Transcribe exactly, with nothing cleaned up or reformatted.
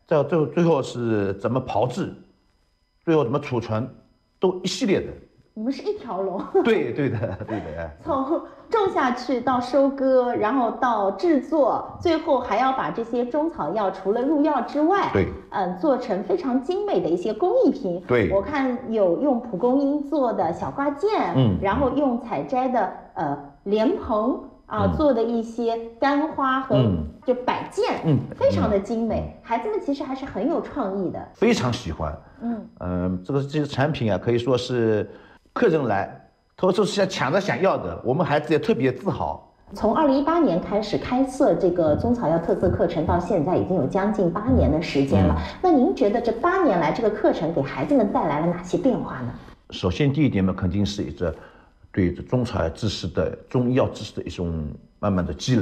再最后最后是怎么炮制，最后怎么储存，都一系列的。 你们是一条龙。 对对的对的哎。 从种下去到收割，然后到制作，最后还要把这些中草药除了入药之外， 对， 嗯，做成非常精美的一些工艺品。 对， 我看有用蒲公英做的小挂件， 嗯， 然后用采摘的呃莲蓬啊、 嗯、 做的一些干花和就摆件， 嗯， 非常的精美。孩子们其实还是很有创意的， 非常喜欢。嗯嗯、呃，这个这些产品啊，可以说是客人来。他说是想抢着想要的，我们孩子也特别自豪。 从二零一八年开始开设这个中草药特色课程，到现在已经有将近八年的时间了。嗯、那您觉得这八年来这个课程给孩子们带来了哪些变化呢？ 首先，第一点嘛，肯定是一个对中草药知识的中医药知识的一种慢慢的积累。